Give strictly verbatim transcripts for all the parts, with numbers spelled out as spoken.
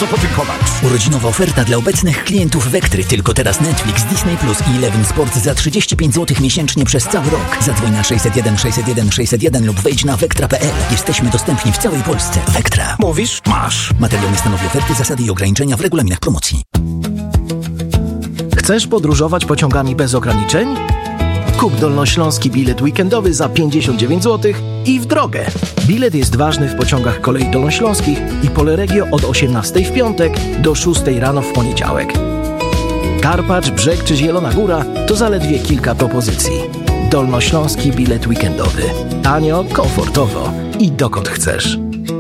co podziękować. Urodzinowa oferta dla obecnych klientów Wektry. Tylko teraz Netflix, Disney Plus i Eleven Sport za trzydzieści pięć złotych miesięcznie przez cały rok. Zadzwoń na sześćset jeden sześćset jeden sześćset jeden lub wejdź na wektra kropka pe el. Jesteśmy dostępni w całej Polsce. Wektra. Mówisz? Masz. Materiał nie stanowi oferty, zasady i ograniczenia w regulaminach promocji. Chcesz podróżować pociągami bez ograniczeń? Kup dolnośląski bilet weekendowy za pięćdziesiąt dziewięć złotych i w drogę. Bilet jest ważny w pociągach kolei dolnośląskich i Poleregio od osiemnastej w piątek do szóstej rano w poniedziałek. Karpacz, Brzeg czy Zielona Góra to zaledwie kilka propozycji. Dolnośląski bilet weekendowy. Tanio, komfortowo i dokąd chcesz.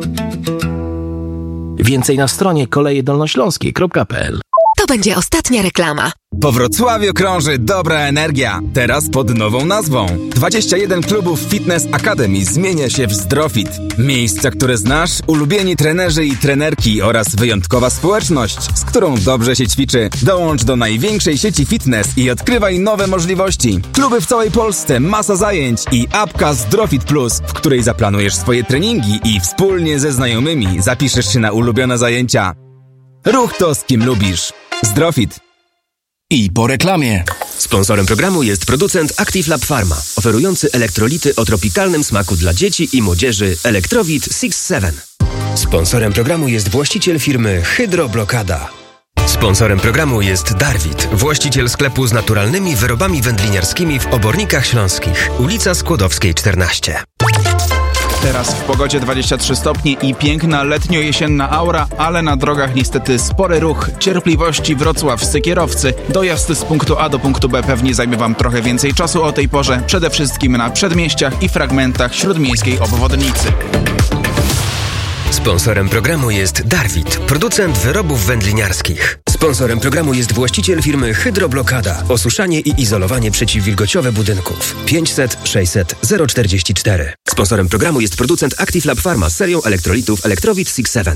Więcej na stronie koleje dolnośląskie kropka pe el. To będzie ostatnia reklama. Po Wrocławiu krąży dobra energia. Teraz pod nową nazwą. dwadzieścia jeden klubów Fitness Academy zmienia się w Zdrofit. Miejsca, które znasz, ulubieni trenerzy i trenerki oraz wyjątkowa społeczność, z którą dobrze się ćwiczy. Dołącz do największej sieci fitness i odkrywaj nowe możliwości. Kluby w całej Polsce, masa zajęć i apka Zdrofit Plus, w której zaplanujesz swoje treningi i wspólnie ze znajomymi zapiszesz się na ulubione zajęcia. Ruch to z kim lubisz. Zdrofit. I po reklamie. Sponsorem programu jest producent Active Lab Pharma, oferujący elektrolity o tropikalnym smaku dla dzieci i młodzieży Electrowit six seven. Sponsorem programu jest właściciel firmy Hydroblokada. Sponsorem programu jest Darwit, właściciel sklepu z naturalnymi wyrobami wędliniarskimi w Obornikach Śląskich, ulica Skłodowskiej czternaście. Teraz w pogodzie dwadzieścia trzy stopnie i piękna letnio-jesienna aura, ale na drogach niestety spory ruch. Cierpliwości Wrocław-Sykierowcy. Dojazd z punktu A do punktu B pewnie zajmie Wam trochę więcej czasu o tej porze, przede wszystkim na przedmieściach i fragmentach śródmiejskiej obwodnicy. Sponsorem programu jest Darwit, producent wyrobów wędliniarskich. Sponsorem programu jest właściciel firmy Hydroblokada, osuszanie i izolowanie przeciwwilgociowe budynków. pięćset sześćset zero czterdzieści cztery. Sponsorem programu jest producent Active Lab Pharma z serią elektrolitów Electrowit six seven.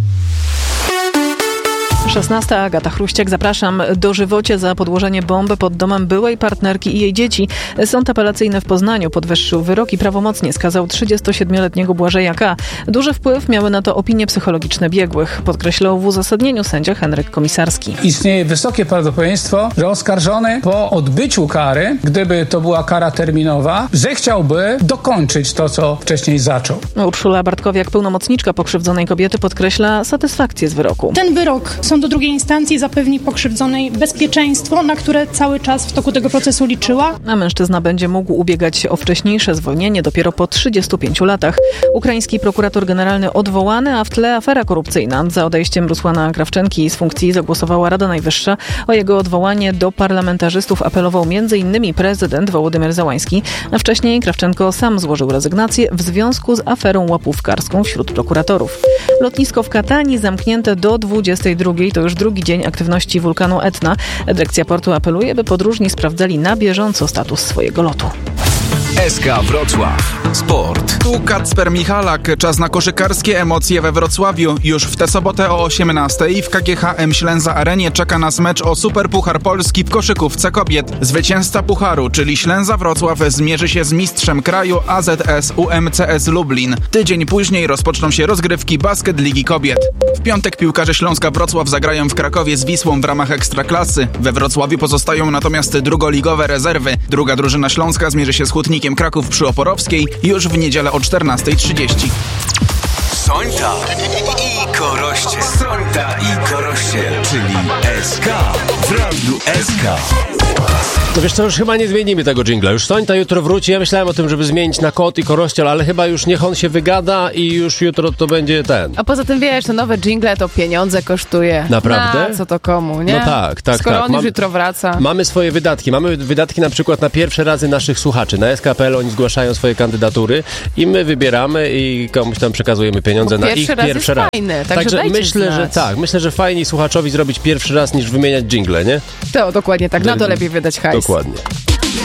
szesnasta. Agata Chruściak. Zapraszam. Dożywocie za podłożenie bomby pod domem byłej partnerki i jej dzieci. Sąd apelacyjny w Poznaniu podwyższył wyrok i prawomocnie skazał trzydziestosiedmioletniego Błażeja K. Duży wpływ miały na to opinie psychologiczne biegłych. Podkreślał w uzasadnieniu sędzia Henryk Komisarski. Istnieje wysokie prawdopodobieństwo, że oskarżony po odbyciu kary, gdyby to była kara terminowa, zechciałby dokończyć to, co wcześniej zaczął. Urszula Bartkowiak, pełnomocniczka pokrzywdzonej kobiety, podkreśla satysfakcję z wyroku. Ten wyrok sądu drugiej instancji zapewni pokrzywdzonej bezpieczeństwo, na które cały czas w toku tego procesu liczyła. A mężczyzna będzie mógł ubiegać się o wcześniejsze zwolnienie dopiero po trzydziestu pięciu latach. Ukraiński prokurator generalny odwołany, a w tle afera korupcyjna. Za odejściem Rusłana Krawczenki z funkcji zagłosowała Rada Najwyższa. O jego odwołanie do parlamentarzystów apelował m.in. prezydent Wołodymyr Załański. A wcześniej Krawczenko sam złożył rezygnację w związku z aferą łapówkarską wśród prokuratorów. Lotnisko w Katani zamknięte do dwudziestej drugiej. To już drugi dzień aktywności wulkanu Etna. Dyrekcja portu apeluje, by podróżni sprawdzali na bieżąco status swojego lotu. S K Wrocław. Sport. Tu Kacper Michalak. Czas na koszykarskie emocje we Wrocławiu. Już w tę sobotę o osiemnastej w K G H M Ślęza Arenie czeka nas mecz o Superpuchar Polski w koszykówce kobiet. Zwycięzca pucharu, czyli Ślęza Wrocław, zmierzy się z mistrzem kraju A Z S U M C S Lublin. Tydzień później rozpoczną się rozgrywki Basket Ligi Kobiet. W piątek piłkarze Śląska Wrocław zagrają w Krakowie z Wisłą w ramach Ekstraklasy. We Wrocławiu pozostają natomiast drugoligowe rezerwy. Druga drużyna Śląska zmierzy się z Hutnikiem Kraków przy Oporowskiej już w niedzielę o czternastej trzydzieści. Sońta i Koroście. Sońta i Koroście, czyli S K w Radiu S K. No wiesz co, już chyba nie zmienimy tego dżingla. Już Sońta jutro wróci. Ja myślałem o tym, żeby zmienić na Kot i Korościel, ale chyba już niech on się wygada i już jutro to będzie ten. A poza tym wiesz, te nowe dżingle to pieniądze kosztuje. Naprawdę? Na co to komu, nie? No tak, tak, Skoro tak. on już Mam, jutro wraca. Mamy swoje wydatki. Mamy wydatki na przykład na pierwsze razy naszych słuchaczy. Na S K kropka P L oni zgłaszają swoje kandydatury i my wybieramy i komuś tam przekazujemy pieniądze Bo na ich raz pierwszy raz. Fajny, także, także myślę, znać. że tak. Myślę, że fajniej słuchaczowi zrobić pierwszy raz niż wymieniać dżingle, nie? To dokładnie tak. Na to lepiej wydać hajs. Dokładnie.